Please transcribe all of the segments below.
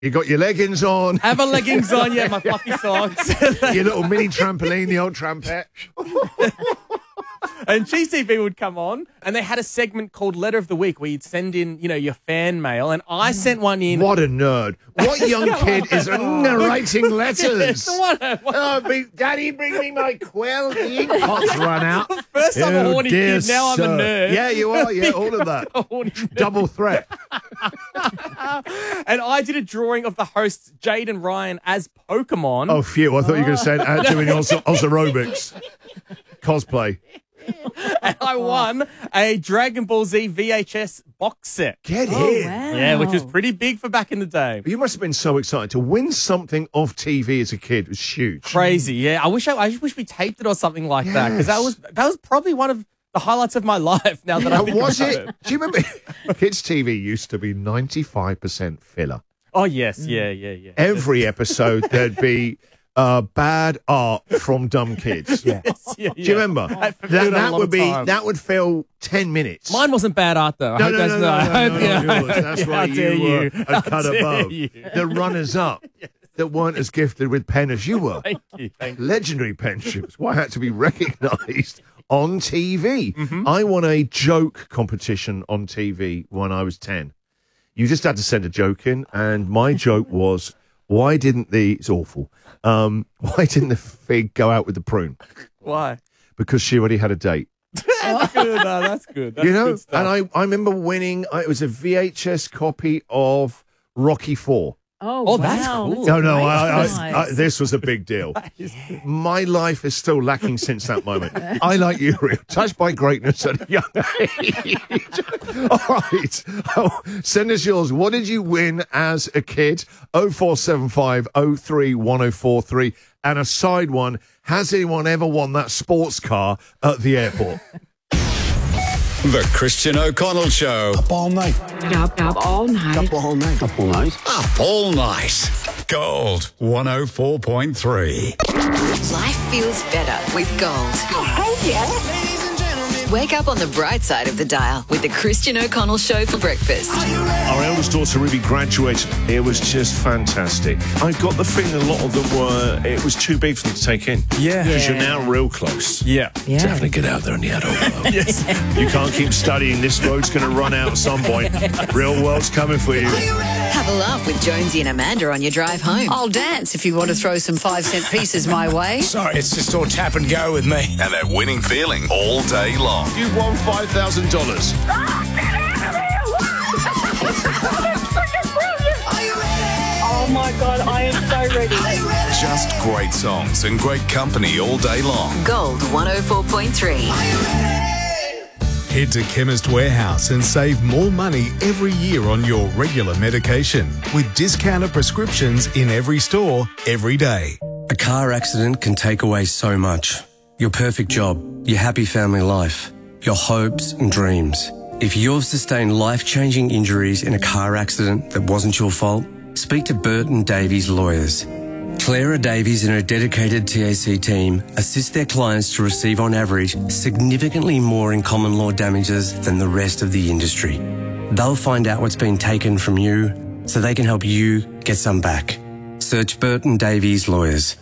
You got your leggings on. Have my leggings on, yeah, my fluffy socks. Your little mini trampoline, the old trumpet. And Cheese TV would come on, and they had a segment called Letter of the Week where you'd send in, your fan mail, and I sent one in. What a nerd. What young kid is writing letters? Daddy, bring me my quill. The ink pot's run out. First I'm a horny kid, now I'm a nerd. Yeah, you are. Yeah, all of that. Double threat. And I did a drawing of the hosts, Jade and Ryan, as Pokemon. Oh, phew. I thought you were going to say doing aerobics. Cosplay. And I won a Dragon Ball Z VHS box set. Get in. Wow. Yeah, which was pretty big for back in the day. You must have been so excited. To win something off TV as a kid was huge. Crazy, yeah. I just wish we taped it or something like that, because that was probably one of the highlights of my life now that I think was about it? Do you remember? Kids TV used to be 95% filler. Oh, yes, yeah. Every episode there'd be bad art from dumb kids. Yeah. Do you remember? That would fill 10 minutes. Mine wasn't bad art, though. No, that's why you were a cut above. The runners-up that weren't as gifted with pen as you were. Thank you. Legendary pensions. Why had to be recognised on TV. Mm-hmm. I won a joke competition on TV when I was 10. You just had to send a joke in, and my joke was, why didn't it's awful, why didn't the fig go out with the prune? Why? Because she already had a date. That's good. No, that's good. That's good stuff. And I remember winning, it was a VHS copy of Rocky IV. Oh, that's wow. cool. That's No, this was a big deal. My life is still lacking since that moment. I, like you, Rio, touched by greatness at a young age. All right. Send us yours. What did you win as a kid? 0475 03 1043. And a side one, has anyone ever won that sports car at the airport? The Christian O'Connell Show. Up all night. Up all night. Up all night. Up all night. Up all night. Gold 104.3. Life feels better with Gold. Oh, yeah. Wake up on the bright side of the dial with the Christian O'Connell Show for breakfast. Our eldest daughter Ruby graduated. It was just fantastic. I got the feeling a lot of them it was too big for them to take in. Yeah. Because you're now real close. Yeah. Definitely get out there in the adult world. Yes. You can't keep studying. This road's going to run out at some point. Real world's coming for you. Have a laugh with Jonesy and Amanda on your drive home. I'll dance if you want to throw some 5-cent pieces my way. Sorry, it's just all tap and go with me. And that winning feeling all day long. You've won $5,000. Oh, my God, I am so ready. Just great songs and great company all day long. Gold 104.3. Head to Chemist Warehouse and save more money every year on your regular medication with discounted prescriptions in every store, every day. A car accident can take away so much. Your perfect job, your happy family life, your hopes and dreams. If you've sustained life-changing injuries in a car accident that wasn't your fault, speak to Burton Davies Lawyers. Clara Davies and her dedicated TAC team assist their clients to receive on average significantly more in common law damages than the rest of the industry. They'll find out what's been taken from you so they can help you get some back. Search Burton Davies Lawyers.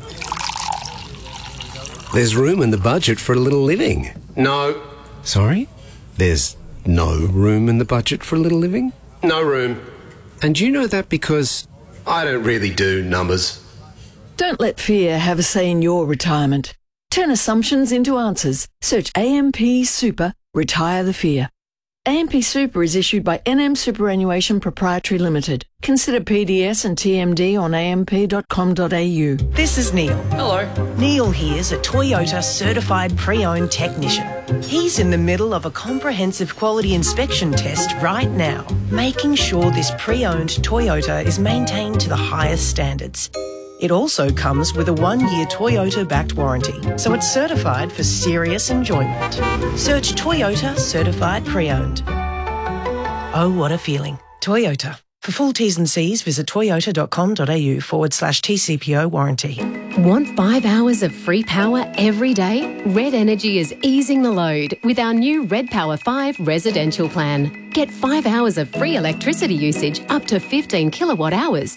There's room in the budget for a little living. No. Sorry? There's no room in the budget for a little living? No room. And you know that because I don't really do numbers. Don't let fear have a say in your retirement. Turn assumptions into answers. Search AMP Super, Retire the Fear. AMP Super is issued by NM Superannuation Proprietary Limited. Consider PDS and TMD on amp.com.au. This is Neil. Hello. Neil here's a Toyota certified pre-owned technician. He's in the middle of a comprehensive quality inspection test right now, making sure this pre-owned Toyota is maintained to the highest standards. It also comes with a 1-year Toyota-backed warranty, so it's certified for serious enjoyment. Search Toyota Certified Pre-Owned. Oh, what a feeling. Toyota. For full T's and C's, visit toyota.com.au/TCPO warranty. Want 5 hours of free power every day? Red Energy is easing the load with our new Red Power 5 residential plan. Get 5 hours of free electricity usage up to 15 kilowatt hours